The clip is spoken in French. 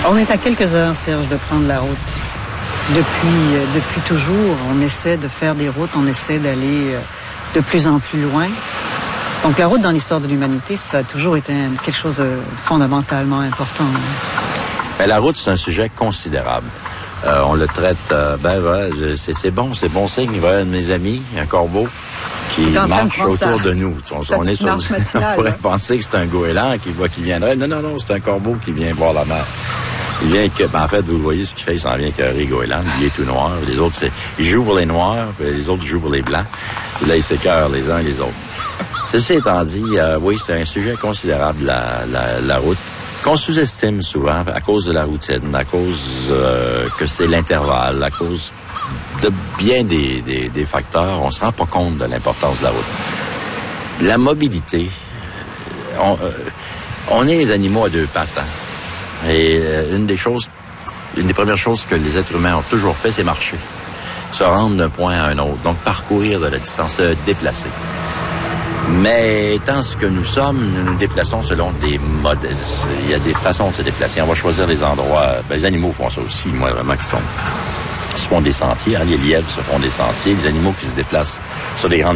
On est à quelques heures, Serge, de prendre la route. Depuis toujours, on essaie de faire des routes, on essaie d'aller de plus en plus loin. Donc la route dans l'histoire de l'humanité, ça a toujours été quelque chose de fondamentalement important. Mais la route, c'est un sujet considérable. On le traite, c'est bon signe. Il y a un de mes amis, un corbeau, qui marche autour de nous. On est sur on pourrait penser que c'est un goéland qui viendrait. Non, c'est un corbeau qui vient voir la mer. Il vient en fait, vous voyez ce qu'il fait, il s'en vient écœurer goéland. Il est tout noir. Les autres, ils jouent pour les noirs, puis les autres jouent pour les blancs. Puis là, ils s'écœurent les uns les autres. Ceci étant dit, oui, c'est un sujet considérable, la route, qu'on sous-estime souvent à cause de la routine, à cause que c'est l'intervalle, à cause de bien des facteurs. On se rend pas compte de l'importance de la route. La mobilité, on est des animaux à deux pattes, hein? Et une des premières choses que les êtres humains ont toujours fait, c'est marcher. Se rendre d'un point à un autre. Donc, parcourir de la distance, se déplacer. Mais étant ce que nous sommes, nous nous déplaçons selon des modes. Il y a des façons de se déplacer. On va choisir des endroits. Les animaux font ça aussi, moi, vraiment, qui se font des sentiers. Hein, les lièvres se font des sentiers. Les animaux qui se déplacent sur des grandes